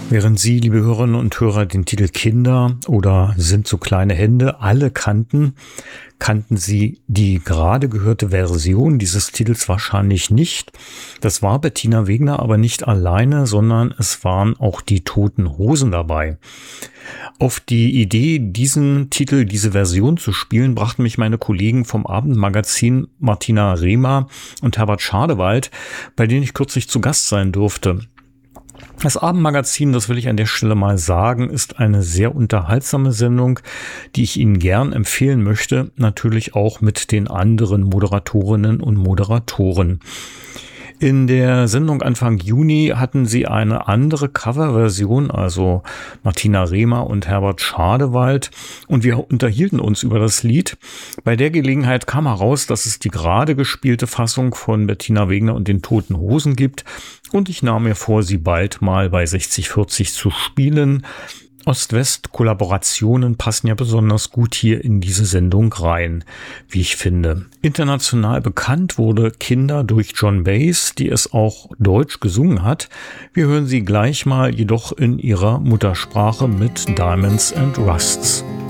Während Sie, liebe Hörerinnen und Hörer, den Titel Kinder oder Sind so kleine Hände alle kannten Sie die gerade gehörte Version dieses Titels wahrscheinlich nicht. Das war Bettina Wegner aber nicht alleine, sondern es waren auch die Toten Hosen dabei. Auf die Idee, diesen Titel, diese Version zu spielen, brachten mich meine Kollegen vom Abendmagazin Martina Rehmer und Herbert Schadewald, bei denen ich kürzlich zu Gast sein durfte. Das Abendmagazin, das will ich an der Stelle mal sagen, ist eine sehr unterhaltsame Sendung, die ich Ihnen gern empfehlen möchte, natürlich auch mit den anderen Moderatorinnen und Moderatoren. In der Sendung Anfang Juni hatten sie eine andere Coverversion, also Martina Rehmer und Herbert Schadewald, und wir unterhielten uns über das Lied. Bei der Gelegenheit kam heraus, dass es die gerade gespielte Fassung von Bettina Wegner und den Toten Hosen gibt, und ich nahm mir vor, sie bald mal bei 60/40 zu spielen. Ost-West-Kollaborationen passen ja besonders gut hier in diese Sendung rein, wie ich finde. International bekannt wurde Kinder durch Joan Baez, die es auch deutsch gesungen hat. Wir hören sie gleich mal jedoch in ihrer Muttersprache mit Diamonds and Rusts.